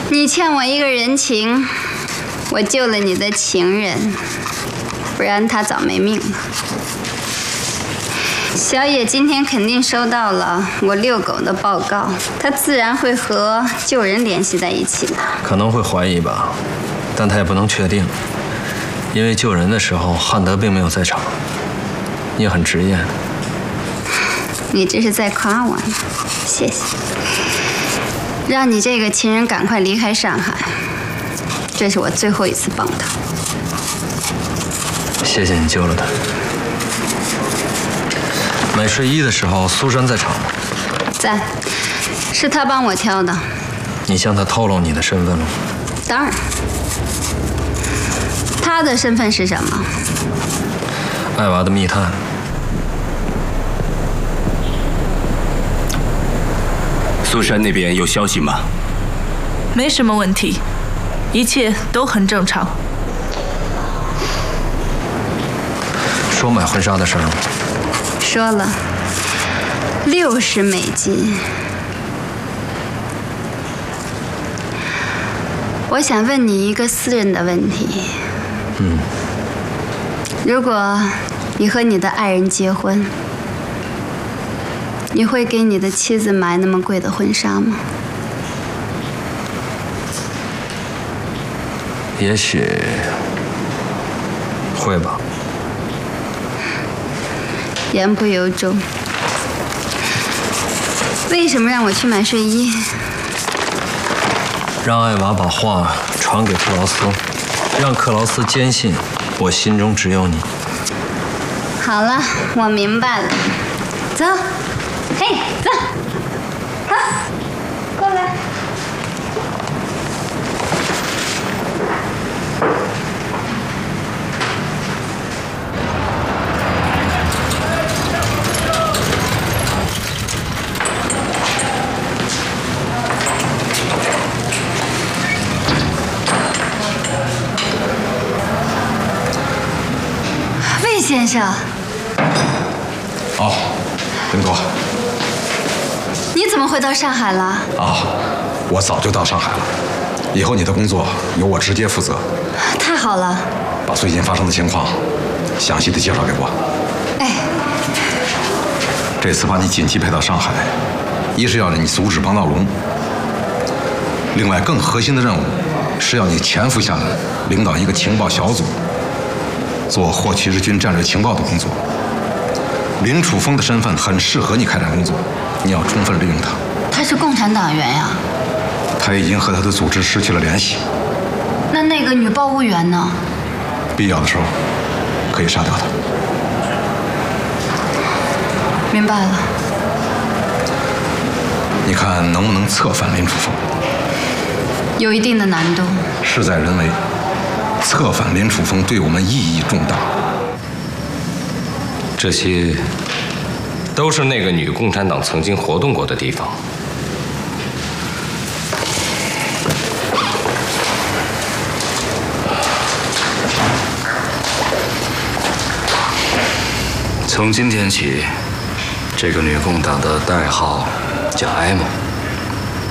你欠我一个人情，我救了你的情人，不然他早没命了。小野今天肯定收到了我遛狗的报告，他自然会和救人联系在一起的。 可能会怀疑吧，但他也不能确定，因为救人的时候汉德并没有在场。你很直言。 你这是在夸我呢，谢谢。让你这个情人赶快离开上海，这是我最后一次帮他。 谢谢你救了他。买睡衣的时候，苏珊在场吗？ 在，是他帮我挑的。 你向他透露你的身份了吗？ 当然。他的身份是什么？ 艾娃的密探。 苏珊那边有消息吗？ 没什么问题，一切都很正常。 说买婚纱的事儿吗？ 说了，$60美金。我想问你一个私人的问题。如果你和你的爱人结婚，你会给你的妻子买那么贵的婚纱吗？ 也许会吧。 言不由衷。为什么让我去买睡衣？ 让艾娃把话传给克劳斯，让克劳斯坚信我心中只有你。 好了，我明白了。走，嘿，走，好，过来。魏先生。 哦，林多。 你怎么会到上海了？ 啊，我早就到上海了。以后你的工作由我直接负责。 太好了。 把最近发生的情况详细的介绍给我。 哎。 这次把你紧急派到上海，一是要你阻止帮闹龙，另外更核心的任务是要你潜伏下来，领导一个情报小组，做霍奇日军战略情报的工作。林楚风的身份很适合你开展工作，你要充分利用他。 他是共产党员呀。 他已经和他的组织失去了联系。 那个女报务员呢？ 必要的时候可以杀掉他。 明白了。 你看能不能策反林楚风？ 有一定的难度。 事在人为，策反林楚风对我们意义重大。 这些都是那个女共产党曾经活动过的地方。 从今天起，这个女共党的代号叫 M。